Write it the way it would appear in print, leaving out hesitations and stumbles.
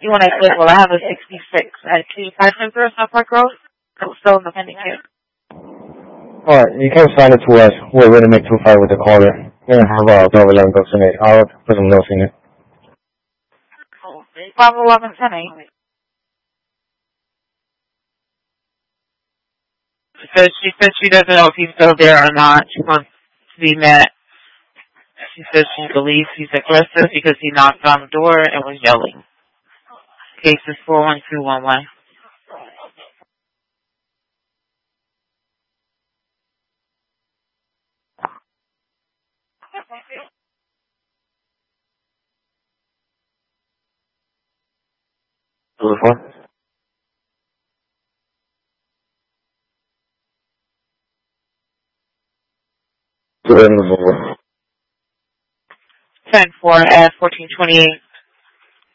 You want to quit? Well, I have a 66 at 2500 South Park Road. I'm still in the pending queue. Alright, you can assign it to us. We're ready to make 2-5 with the caller. We're going to have 1211 books in it. I'll put some notes in it. 511 10-8. She said she doesn't know if he's still there or not. She wants to be met. She says she believes he's aggressive because he knocked on the door and was yelling. Case is 41211. Number 4? 10-4 at 1428.